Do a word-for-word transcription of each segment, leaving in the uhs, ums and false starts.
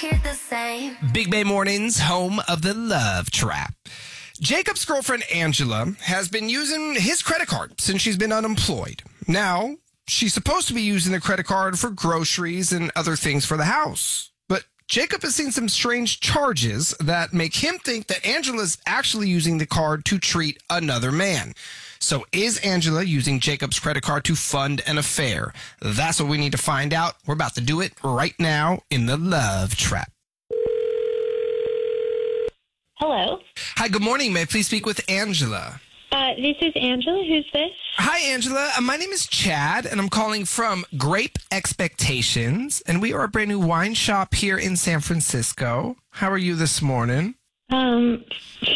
hear the same. Big Bay Mornings, home of the Love Trap. Jacob's girlfriend, Angela, has been using his credit card since she's been unemployed. Now, she's supposed to be using the credit card for groceries and other things for the house. But Jacob has seen some strange charges that make him think that Angela's actually using the card to treat another man. So is Angela using Jacob's credit card to fund an affair? That's what we need to find out. We're about to do it right now in the Love Trap. Hello. Hi, good morning. May I please speak with Angela? Uh, this is Angela. Who's this? Hi, Angela. Uh, my name is Chad, and I'm calling from Grape Expectations, and we are a brand new wine shop here in San Francisco. How are you this morning? Um,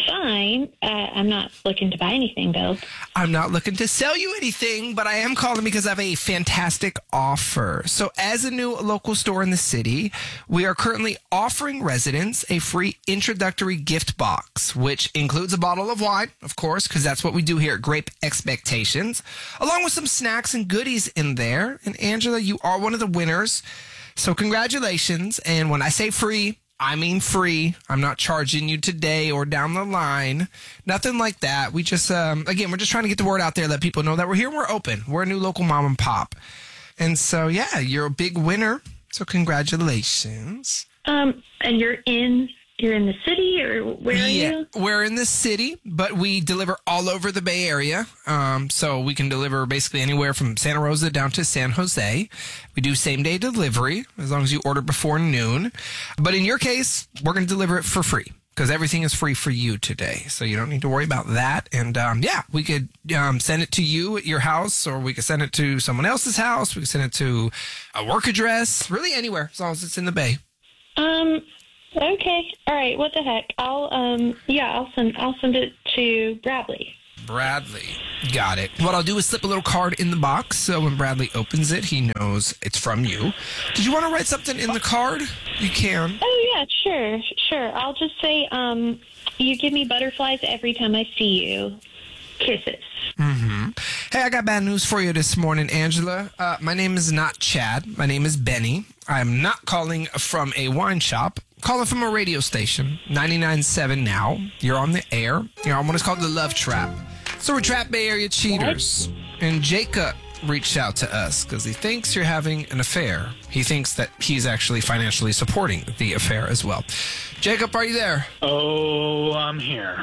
fine. Uh, I'm not looking to buy anything, though. I'm not looking to sell you anything, but I am calling because I have a fantastic offer. So as a new local store in the city, we are currently offering residents a free introductory gift box, which includes a bottle of wine, of course, because that's what we do here at Grape Expectations, along with some snacks and goodies in there. And Angela, you are one of the winners. So congratulations. And when I say free, I mean free. I'm not charging you today or down the line. Nothing like that. We just, um, again, we're just trying to get the word out there, let people know that we're here and we're open. We're a new local mom and pop. And so, yeah, you're a big winner. So congratulations. Um, and you're in, you're in the city, or where are yeah, you? We're in the city, but we deliver all over the Bay Area. Um, so we can deliver basically anywhere from Santa Rosa down to San Jose. We do same-day delivery as long as you order before noon. But in your case, we're going to deliver it for free because everything is free for you today. So you don't need to worry about that. And, um, yeah, we could um, send it to you at your house, or we could send it to someone else's house. We could send it to a work address, really anywhere as long as it's in the Bay. Um... Okay. All right. What the heck? I'll um yeah, I'll send I'll send it to Bradley. Bradley. Got it. What I'll do is slip a little card in the box so when Bradley opens it, he knows it's from you. Did you want to write something in the card? You can. Oh yeah, sure, sure. I'll just say, um, you give me butterflies every time I see you. Kisses. Mm-hmm. Hey, I got bad news for you this morning, Angela. Uh, my name is not Chad. My name is Benny. I'm not calling from a wine shop. I'm calling from a radio station, ninety-nine point seven now. You're on the air. You're on what is called the Love Trap. So we're Trap Bay Area cheaters. What? And Jacob reached out to us because he thinks you're having an affair. He thinks that he's actually financially supporting the affair as well. Jacob, are you there? Oh, I'm here.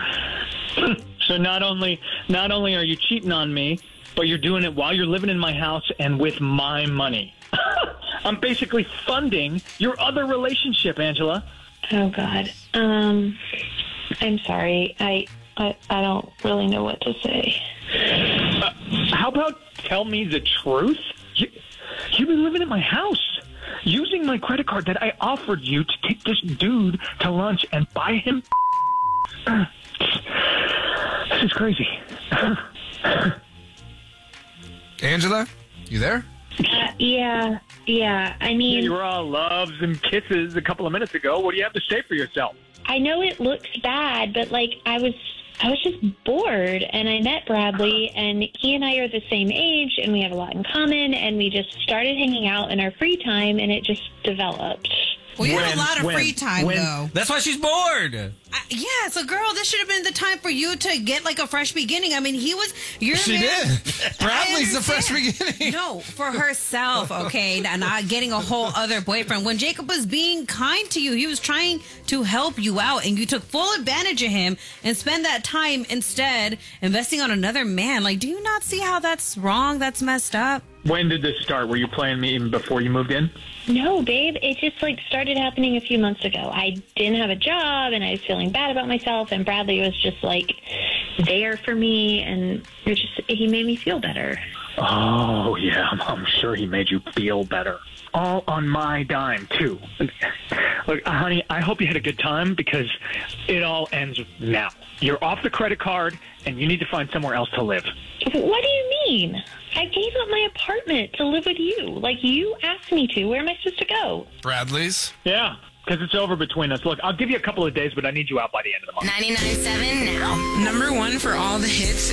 So not only not only are you cheating on me, but you're doing it while you're living in my house and with my money. I'm basically funding your other relationship, Angela. Oh God. Um, I'm sorry. I I I don't really know what to say. Uh, how about tell me the truth? You, you've been living in my house, using my credit card that I offered you to take this dude to lunch and buy him. This is crazy. Angela, you there? Uh, yeah, yeah. I mean, Yeah, you were all loves and kisses a couple of minutes ago. What do you have to say for yourself? I know it looks bad, but like I was, I was just bored, and I met Bradley, and he and I are the same age, and we have a lot in common, and we just started hanging out in our free time, and it just developed. Well, you When? have a lot of When? free time, When? though. That's why she's bored. I, yeah, so girl, this should have been the time for you to get like a fresh beginning. I mean, he was. You're She man, did. Bradley's the fresh understand. beginning. No, for herself, okay, and not getting a whole other boyfriend. When Jacob was being kind to you, he was trying to help you out, and you took full advantage of him and spend that time instead investing on another man. Like, do you not see how that's wrong? That's messed up. When did this start? Were you playing me even before you moved in? No, babe, it just like started happening a few months ago. I didn't have a job, and I was feeling bad about myself, and Bradley was just like there for me, and it just he made me feel better. Oh, yeah, I'm, I'm sure he made you feel better. All on my dime, too. Look, honey, I hope you had a good time because it all ends now. You're off the credit card, and you need to find somewhere else to live. What do you mean? I gave up my apartment to live with you. Like, you asked me to. Where am I supposed to go? Bradley's? Yeah, because it's over between us. Look, I'll give you a couple of days, but I need you out by the end of the month. ninety-nine point seven now. Number one for all the hits